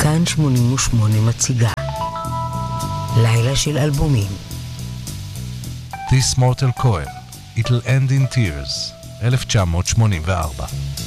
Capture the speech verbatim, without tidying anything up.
כאן שמונים ושמונה מציגה לילה של אלבומים. This Mortal Coil, It'll End in Tears, אלף תשע מאות שמונים וארבע.